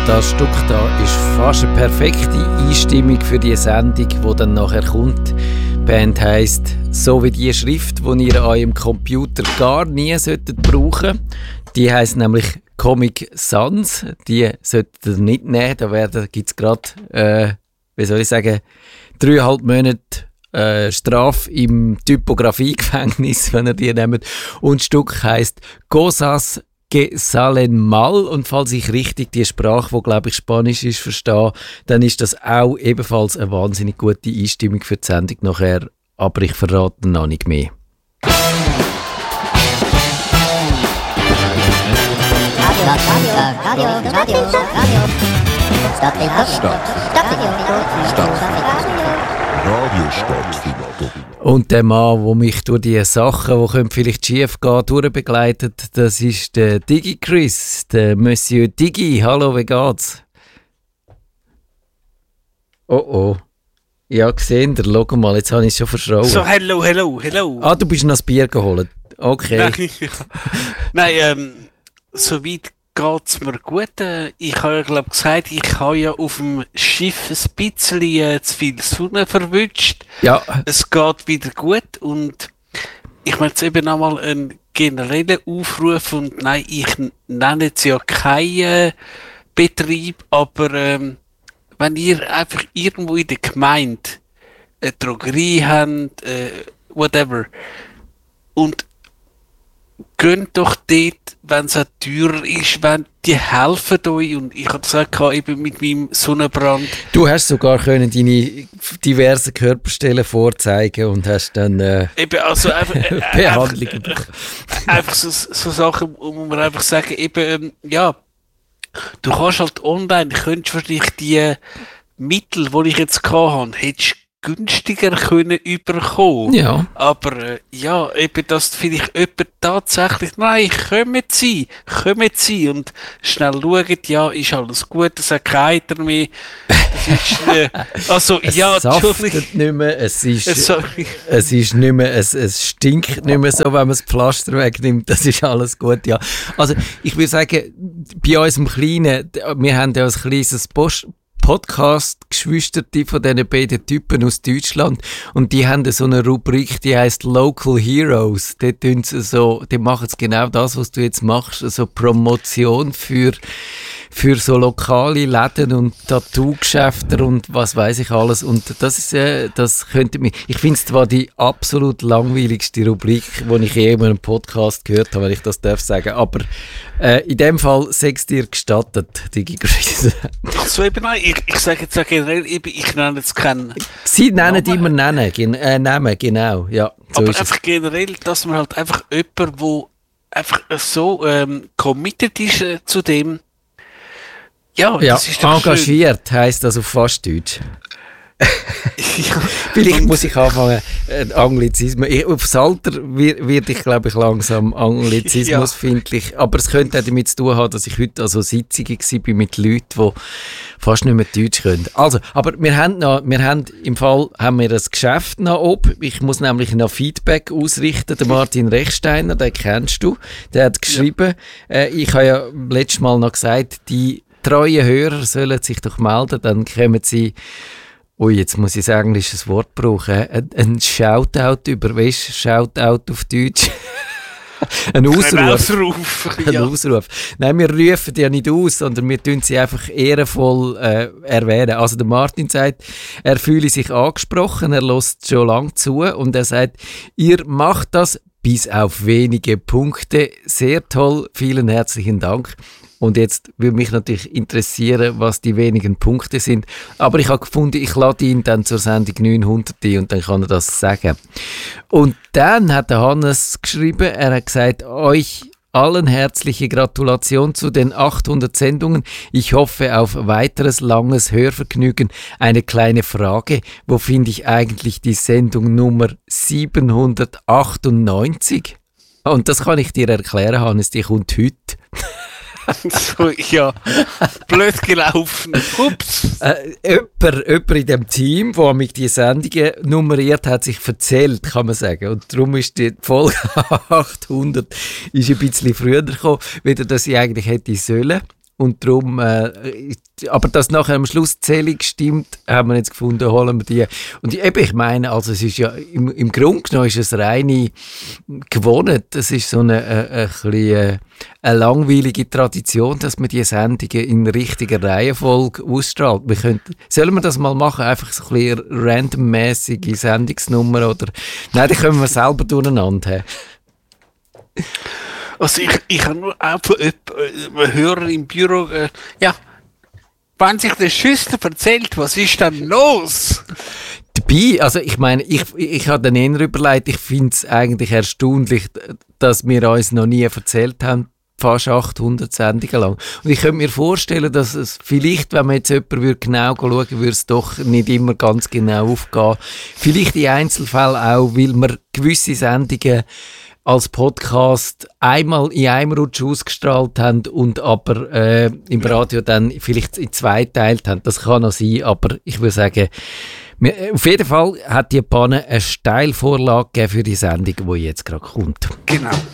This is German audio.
Das Stück da ist fast eine perfekte Einstimmung für die Sendung, die dann nachher kommt. Die Band heisst «So wie die Schrift, die ihr an eurem Computer gar nie solltet brauchen». Die heisst nämlich «Comic Sans». Die solltet ihr nicht nehmen. Da gibt es gerade, 3,5 Monate Strafe im Typografiegefängnis, wenn ihr die nehmt. Und das Stück heisst «Cosas que salen mal». Und falls ich richtig die Sprache, die glaube ich Spanisch ist, verstehe, dann ist das auch ebenfalls eine wahnsinnig gute Einstimmung für die Sendung nachher. Aber ich verrate noch nicht mehr. Und der Mann, der mich durch die Sachen, die vielleicht schief gehen, durchbegleitet, das ist der Digi Chris, der Monsieur Digi. Hallo, wie geht's? Oh. Ja, gesehen, schau mal, jetzt habe ich es schon verschrauen. So, hello. Ah, du bist noch das Bier geholt. Okay. Nein, soweit geht's mir gut. Ich habe ja, glaube gesagt, ich habe ja auf dem Schiff ein bisschen zu viel Sonne verwünscht. Ja. Es geht wieder gut und ich möchte jetzt eben nochmal einen generellen Aufruf und nein, ich nenne jetzt ja keinen Betrieb, aber wenn ihr einfach irgendwo in der Gemeinde eine Drogerie habt, whatever, und geht doch dort, wenn es auch teurer ist, wenn die helfen euch. Und ich habe gesagt, eben mit meinem Sonnenbrand. Du hast sogar können deine diversen Körperstellen vorzeigen und hast dann eben, also einfach, Behandlung. Einfach so Sachen, wo man einfach sagen, eben, ja, du kannst halt online, könntest wahrscheinlich die Mittel, die ich jetzt hatte, hättest günstiger können überkommen. Ja. Aber ja, eben, dass vielleicht jemand tatsächlich, nein, kommen Sie und schnell schauen, ja, ist alles gut, es hat keiner mehr. Das ist, es ja, saftet nicht mehr, es ist nicht mehr, es stinkt nicht mehr so, wenn man das Pflaster wegnimmt, das ist alles gut, ja. Also, ich würde sagen, bei uns im Kleinen, wir haben ja ein kleines Podcast-Geschwisterte von diesen beiden Typen aus Deutschland und die haben so eine Rubrik, die heisst Local Heroes. Die machen genau das, was du jetzt machst, also Promotion für so lokale Läden und Tattoo-Geschäfte und was weiß ich alles. Und das könnte mich. Ich finde es zwar die absolut langweiligste Rubrik, die ich je in einem Podcast gehört habe, wenn ich das darf sagen, aber in dem Fall sei es dir gestattet, Digi Chris. Also eben, nein, ich sage jetzt auch generell, ich nenne jetzt keinen. Sie nennen immer Namen, genau. Ja, so aber ist einfach es. generell, dass man halt einfach jemand, der einfach so committed ist zu dem. Ja, das ist doch engagiert heisst das auf fast Deutsch. Vielleicht muss ich anfangen, Anglizismus. Aufs Alter werde ich, glaube ich, langsam anglizismusfindlich. Aber es könnte auch damit zu tun haben, dass ich heute an so Sitzungen war mit Leuten, die fast nicht mehr Deutsch können. Also, aber wir haben im Fall haben wir ein Geschäft noch oben. Ich muss nämlich noch Feedback ausrichten. Der Martin Rechsteiner, den kennst du, der hat geschrieben, ich habe ja letztes Mal noch gesagt, die treuen Hörer sollen sich doch melden, dann kommen sie. Ui, jetzt muss ich ein englisches Wort brauchen. Ein Shoutout weißt du, Shoutout auf Deutsch? Ein Ausruf. Ein Ausruf. Nein, wir rufen die ja nicht aus, sondern wir tun sie einfach ehrenvoll erwähnen. Also der Martin sagt, er fühle sich angesprochen, er hört schon lange zu und er sagt, ihr macht das bis auf wenige Punkte. Sehr toll, vielen herzlichen Dank. Und jetzt würde mich natürlich interessieren, was die wenigen Punkte sind. Aber ich habe gefunden, ich lade ihn dann zur Sendung 900 ein und dann kann er das sagen. Und dann hat der Hannes geschrieben, er hat gesagt, euch allen herzliche Gratulation zu den 800 Sendungen. Ich hoffe auf weiteres langes Hörvergnügen. Eine kleine Frage, wo finde ich eigentlich die Sendung Nummer 798? Und das kann ich dir erklären, Hannes, die kommt heute. So, ja, blöd gelaufen. Ups. Jemand in dem Team, der mich die Sendungen nummeriert hat, sich erzählt, kann man sagen. Und darum ist die Folge 800 ist ein bisschen früher gekommen, wieder dass ich eigentlich hätte sollen. Und darum, aber dass nachher am Schluss die Zählung stimmt, haben wir jetzt gefunden, holen wir die. Und ich meine, also es ist ja, im Grunde genommen ist es reine gewonnen. Das ist so eine langweilige Tradition, dass man die Sendungen in richtiger Reihenfolge ausstrahlt. Sollen wir das mal machen? Einfach so ein bisschen randommäßige Sendungsnummer oder? Nein, die können wir selber durcheinander haben. Also ich habe nur auch von einem Hörer im Büro, wenn sich der Schüssler erzählt, was ist denn los? Dabei, also ich meine, ich habe dann eher überlegt, ich finde es eigentlich erstaunlich, dass wir uns noch nie erzählt haben, fast 800 Sendungen lang. Und ich könnte mir vorstellen, dass es vielleicht, wenn man jetzt jemanden genau schauen würde, würde es doch nicht immer ganz genau aufgehen. Vielleicht in Einzelfällen auch, weil man gewisse Sendungen als Podcast einmal in einem Rutsch ausgestrahlt haben und aber im Radio dann vielleicht in 2 geteilt haben. Das kann noch sein, aber ich würde sagen, auf jeden Fall hat die Panne eine Steilvorlage gegeben für die Sendung, die jetzt gerade kommt. Genau.